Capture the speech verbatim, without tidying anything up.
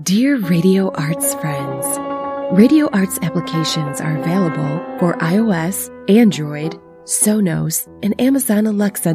Dear Radio Arts friends, Radio Arts applications are available for iOS, Android, Sonos, and Amazon Alexa